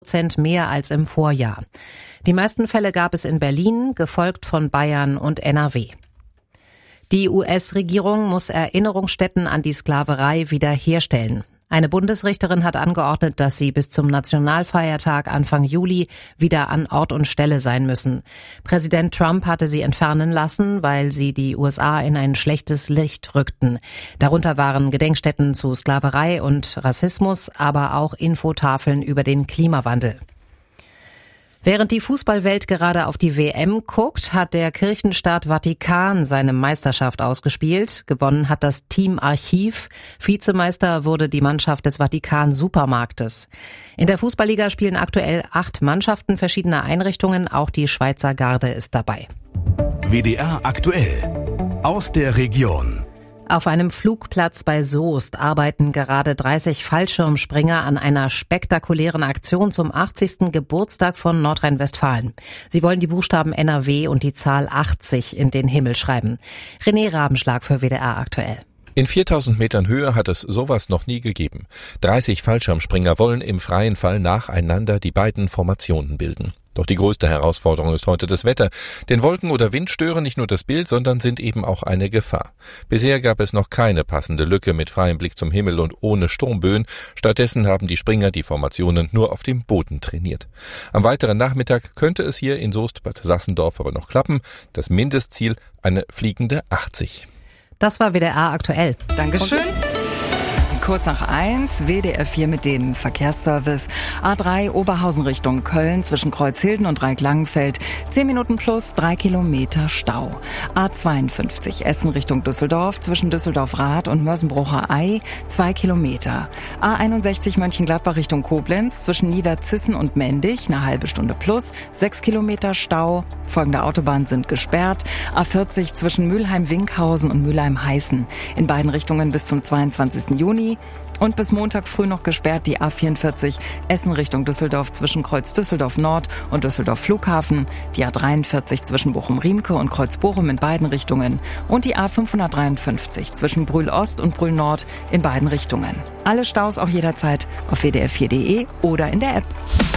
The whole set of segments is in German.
% mehr als im Vorjahr. Die meisten Fälle gab es in Berlin, gefolgt von Bayern und NRW. Die US-Regierung muss Erinnerungsstätten an die Sklaverei wiederherstellen. Eine Bundesrichterin hat angeordnet, dass sie bis zum Nationalfeiertag Anfang Juli wieder an Ort und Stelle sein müssen. Präsident Trump hatte sie entfernen lassen, weil sie die USA in ein schlechtes Licht rückten. Darunter waren Gedenkstätten zu Sklaverei und Rassismus, aber auch Infotafeln über den Klimawandel. Während die Fußballwelt gerade auf die WM guckt, hat der Kirchenstaat Vatikan seine Meisterschaft ausgespielt. Gewonnen hat das Team Archiv. Vizemeister wurde die Mannschaft des Vatikan Supermarktes. In der Fußballliga spielen aktuell 8 Mannschaften verschiedener Einrichtungen. Auch die Schweizer Garde ist dabei. WDR aktuell. Aus der Region. Auf einem Flugplatz bei Soest arbeiten gerade 30 Fallschirmspringer an einer spektakulären Aktion zum 80. Geburtstag von Nordrhein-Westfalen. Sie wollen die Buchstaben NRW und die Zahl 80 in den Himmel schreiben. René Rabenschlag für WDR aktuell. In 4000 Metern Höhe hat es sowas noch nie gegeben. 30 Fallschirmspringer wollen im freien Fall nacheinander die beiden Formationen bilden. Doch die größte Herausforderung ist heute das Wetter. Denn Wolken oder Wind stören nicht nur das Bild, sondern sind eben auch eine Gefahr. Bisher gab es noch keine passende Lücke mit freiem Blick zum Himmel und ohne Sturmböen. Stattdessen haben die Springer die Formationen nur auf dem Boden trainiert. Am weiteren Nachmittag könnte es hier in Soest-Bad Sassendorf aber noch klappen. Das Mindestziel eine fliegende 80. Das war WDR aktuell. Dankeschön. Kurz nach 1, WDR 4 mit dem Verkehrsservice. A3 Oberhausen Richtung Köln zwischen Kreuzhilden und Reiklangenfeld. 10 Minuten plus 3 Kilometer Stau. A52 Essen Richtung Düsseldorf zwischen Düsseldorf-Rath und Mörsenbrucher Ei 2 Kilometer. A61 Mönchengladbach Richtung Koblenz zwischen Niederzissen und Mendig eine halbe Stunde plus 6 Kilometer Stau. Folgende Autobahnen sind gesperrt. A40 zwischen Mülheim-Winkhausen und Mülheim-Heißen. In beiden Richtungen bis zum 22. Juni. Und bis Montag früh noch gesperrt die A44 Essen Richtung Düsseldorf zwischen Kreuz Düsseldorf Nord und Düsseldorf Flughafen, die A43 zwischen Bochum-Riemke und Kreuz-Bochum in beiden Richtungen und die A553 zwischen Brühl Ost und Brühl Nord in beiden Richtungen. Alle Staus auch jederzeit auf wdr4.de oder in der App.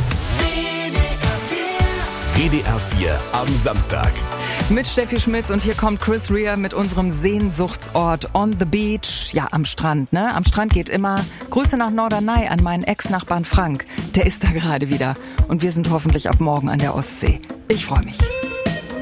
WDR 4 am Samstag. Mit Steffi Schmitz und hier kommt Chris Rea mit unserem Sehnsuchtsort On the Beach. Ja, am Strand, ne? Am Strand geht immer. Grüße nach Norderney an meinen Ex-Nachbarn Frank. Der ist da gerade wieder. Und wir sind hoffentlich ab morgen an der Ostsee. Ich freue mich.